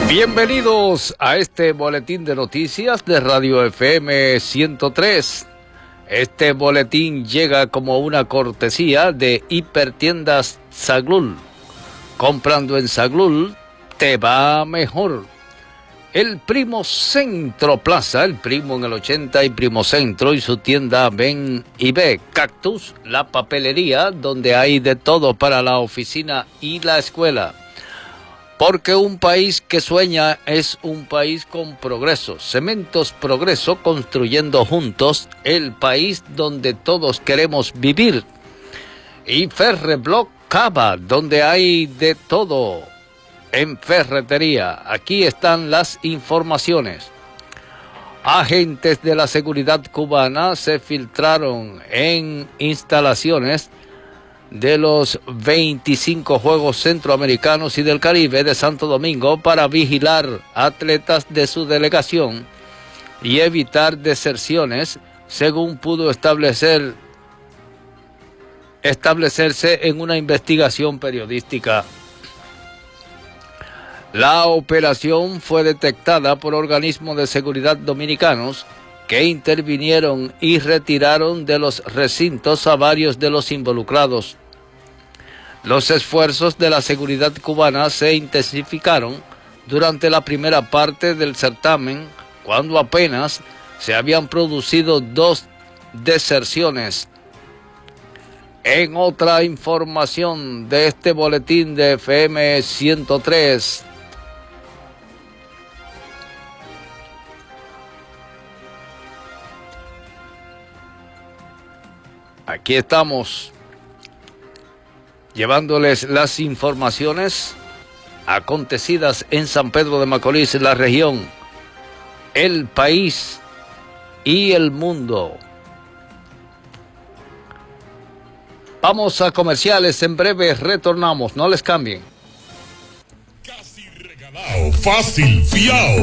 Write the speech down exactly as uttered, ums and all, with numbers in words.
Bienvenidos a este boletín de noticias de Radio F M ciento tres. Este boletín llega como una cortesía de Hipertiendas Zaglul. Comprando en Zaglul te va mejor. El Primo Centro Plaza, el Primo en el ochenta y Primo Centro y su tienda Ven y Ve. Cactus, la papelería donde hay de todo para la oficina y la escuela. Porque un país que sueña es un país con progreso. Cementos Progreso, construyendo juntos el país donde todos queremos vivir. Y Ferreblock Cava, donde hay de todo en ferretería. Aquí están las informaciones. Agentes de la seguridad cubana se filtraron en instalaciones de los veinticinco Juegos Centroamericanos y del Caribe de Santo Domingo para vigilar atletas de su delegación y evitar deserciones, según pudo establecer establecerse en una investigación periodística. La operación fue detectada por organismos de seguridad dominicanos que intervinieron y retiraron de los recintos a varios de los involucrados. Los esfuerzos de la seguridad cubana se intensificaron durante la primera parte del certamen, cuando apenas se habían producido dos deserciones. En otra información de este boletín de F M ciento tres, aquí estamos llevándoles las informaciones acontecidas en San Pedro de Macorís, la región, el país y el mundo. Vamos a comerciales, en breve retornamos, no les cambien. Casi regalado, fácil, fiao.